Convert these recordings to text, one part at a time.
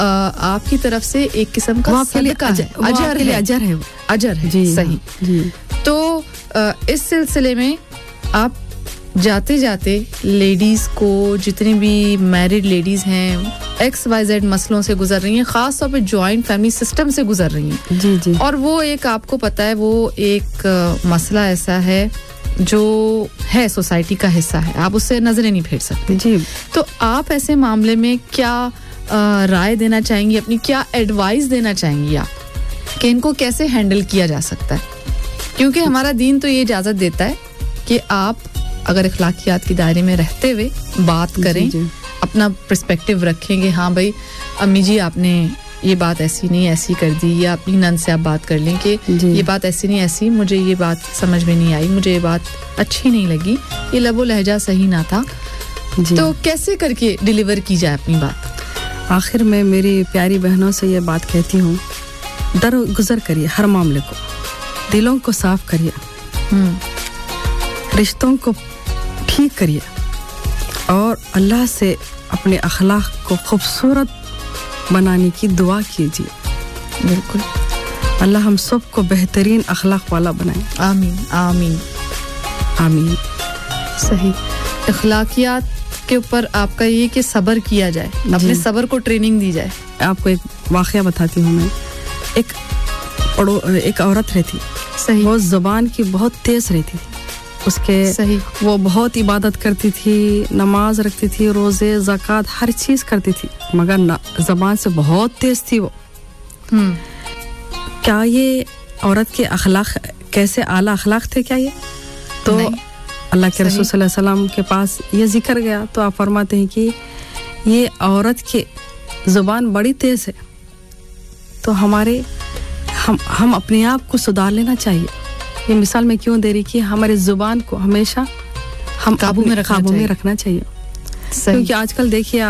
آپ کی طرف سے ایک قسم کا صدقہ ہے, اجر ہے. جی صحیح جی. تو اس سلسلے میں آپ جاتے جاتے لیڈیز کو, جتنی بھی میرڈ لیڈیز ہیں, XYZ مسئلوں سے گزر رہی ہیں, خاص طور پہ جوائنٹ فیملی سسٹم سے گزر رہی ہیں, جی جی, اور وہ ایک آپ کو پتہ ہے وہ ایک مسئلہ ایسا ہے جو ہے سوسائٹی کا حصہ ہے, آپ اس سے نظریں نہیں پھیر سکتے. جی, تو آپ ایسے معاملے میں کیا رائے دینا چاہیں گی, اپنی کیا ایڈوائز دینا چاہیں گی آپ کہ ان کو کیسے ہینڈل کیا جا سکتا ہے؟ کیونکہ ہمارا دین تو یہ اجازت دیتا ہے کہ آپ اگر اخلاقیات کی دائرے میں رہتے ہوئے بات کریں, جی, اپنا پرسپیکٹیو رکھیں گے, ہاں بھائی امی جی آپ نے یہ بات ایسی نہیں ایسی کر دی, یا اپنی نند سے آپ بات کر لیں کہ یہ بات ایسی نہیں ایسی, مجھے یہ بات سمجھ میں نہیں آئی, مجھے یہ بات اچھی نہیں لگی, یہ لب و لہجہ صحیح نہ تھا. تو کیسے کر کے ڈیلیور کی جائے اپنی بات؟ آخر میں میری پیاری بہنوں سے یہ بات کہتی ہوں, درگزر کریے ہر معاملے کو, دلوں کو صاف کریے, رشتوں کو ٹھیک کریے, اور اللہ سے اپنے اخلاق کو خوبصورت بنانے کی دعا کیجیے. بالکل, اللہ ہم سب کو بہترین اخلاق والا بنائے. آمین آمین آمین. صحیح. اخلاقیات کے اوپر آپ کا یہ کہ صبر کیا جائے, اپنے صبر کو ٹریننگ دی جائے. آپ کو ایک واقعہ بتاتی ہوں میں. ایک عورت رہتی, صحیح, وہ زبان کی بہت تیز رہتی تھی, اس کے صحیح, وہ بہت عبادت کرتی تھی, نماز رکھتی تھی, روزے زکوٰۃ ہر چیز کرتی تھی, مگر زبان سے بہت تیز تھی وہ. کیا یہ عورت کے اخلاق کیسے اعلیٰ اخلاق تھے کیا یہ؟ تو اللہ کے رسول صلی اللہ علیہ وسلم کے پاس یہ ذکر گیا, تو آپ فرماتے ہیں کہ یہ عورت کی زبان بڑی تیز ہے, تو ہم اپنے آپ کو سدھار لینا چاہیے. یہ مثال میں کیوں دے رہی کہ ہمارے زبان کو ہمیشہ ہم قابو میں رکھنا چاہیے. کیونکہ آج کل دیکھیے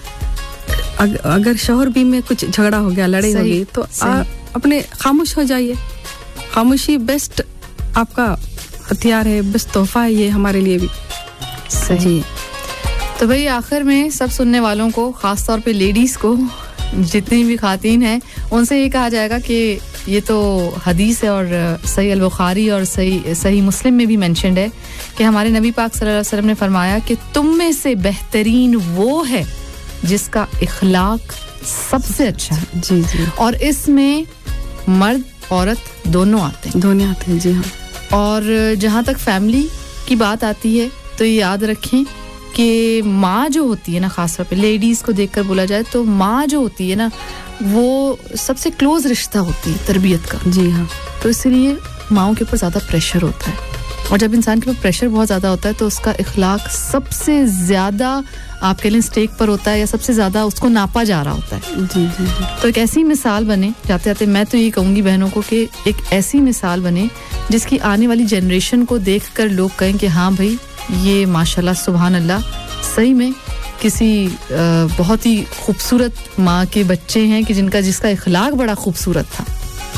آپ, اگر شوہر بھی میں کچھ جھگڑا ہو گیا, لڑائی ہو گئی, تو اپنے خاموش ہو جائیے. خاموشی بیسٹ آپ کا ہتھیار ہے, بیسٹ تحفہ ہے یہ ہمارے لیے بھی. صحیح. تو بھئی آخر میں سب سننے والوں کو, خاص طور پہ لیڈیز کو, جتنی بھی خواتین ہیں, ان سے یہ کہا جائے گا کہ یہ تو حدیث ہے, اور صحیح البخاری اور صحیح مسلم میں بھی مینشنڈ ہے کہ ہمارے نبی پاک صلی اللہ علیہ وسلم نے فرمایا کہ تم میں سے بہترین وہ ہے جس کا اخلاق سب سے اچھا ہے. جی جی. اور اس میں مرد عورت دونوں آتے ہیں. جی ہاں. اور جہاں تک فیملی کی بات آتی ہے تو یہ یاد رکھیں کہ ماں جو ہوتی ہے نا, خاص طور پہ لیڈیز کو دیکھ کر بولا جائے تو ماں جو ہوتی ہے نا, وہ سب سے کلوز رشتہ ہوتی ہے تربیت کا. جی ہاں. تو اس لیے ماؤں کے اوپر زیادہ پریشر ہوتا ہے, اور جب انسان کے اوپر پریشر بہت زیادہ ہوتا ہے تو اس کا اخلاق سب سے زیادہ آپ کے لیے اسٹیک پر ہوتا ہے, یا سب سے زیادہ اس کو ناپا جا رہا ہوتا ہے. جی جی جی. تو ایک ایسی مثال بنے, جاتے جاتے میں تو یہ کہوں گی بہنوں کو کہ ایک ایسی مثال بنے جس کی آنے والی جنریشن کو دیکھ کر لوگ کہیں کہ ہاں بھائی یہ ماشاءاللہ سبحان اللہ صحیح میں کسی بہت ہی خوبصورت ماں کے بچے ہیں کہ جس کا اخلاق بڑا خوبصورت تھا.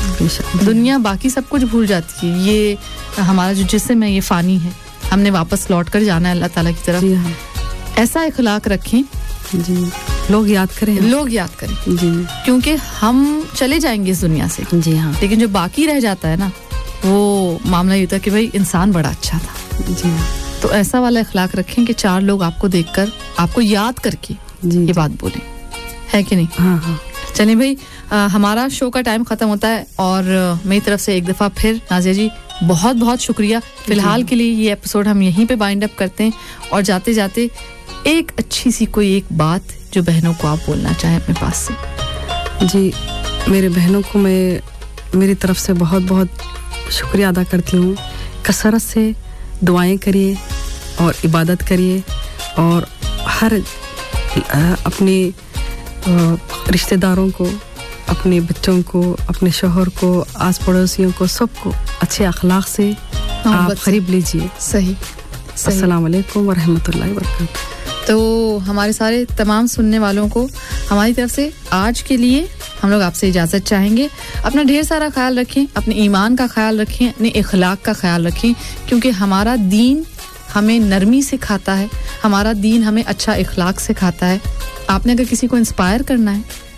دنیا باقی سب کچھ بھول جاتی ہے, یہ ہمارا جو جسم ہے یہ فانی ہے, ہم نے واپس لوٹ کر جانا ہے اللہ تعالیٰ کی طرف. ایسا اخلاق رکھیں جی, لوگ یاد کریں. جی, کیونکہ ہم چلے جائیں گے اس دنیا سے. جی ہاں. لیکن جو باقی رہ جاتا ہے نا, وہ معاملہ یہ ہوتا ہے کہ بھائی انسان بڑا اچھا تھا. جی ہاں. تو ایسا والا اخلاق رکھیں کہ 4 لوگ آپ کو دیکھ کر آپ کو یاد کر کے یہ بات بولیں, ہے کہ نہیں؟ ہاں ہاں. چلیں بھائی, ہمارا شو کا ٹائم ختم ہوتا ہے, اور میری طرف سے ایک دفعہ پھر نازیہ جی بہت بہت شکریہ. فی الحال کے لیے یہ ایپیسوڈ ہم یہیں پہ بائنڈ اپ کرتے ہیں, اور جاتے جاتے ایک اچھی سی کوئی ایک بات جو بہنوں کو آپ بولنا چاہیں اپنے پاس سے. جی, میرے بہنوں کو میں میری طرف سے بہت بہت شکریہ ادا کرتی ہوں. کثرت سے دعائیں کریے اور عبادت کریے, اور ہر اپنے رشتہ داروں کو, اپنے بچوں کو, اپنے شوہر کو, آس پڑوسیوں کو, سب کو اچھے اخلاق سے آپ قریب لیجیے. صحیح. السلام علیکم ورحمۃ اللہ وبرکاتہ. تو ہمارے سارے تمام سننے والوں کو ہماری طرف سے آج کے لیے ہم لوگ آپ سے اجازت چاہیں گے. اپنا ڈھیر سارا خیال رکھیں, اپنے ایمان کا خیال رکھیں, اپنے اخلاق کا خیال رکھیں, کیونکہ ہمارا دین ہمیں نرمی سکھاتا ہے, ہمارا دین ہمیں اچھا اخلاق سکھاتا ہے. آپ نے اگر کسی کو انسپائر کرنا ہے,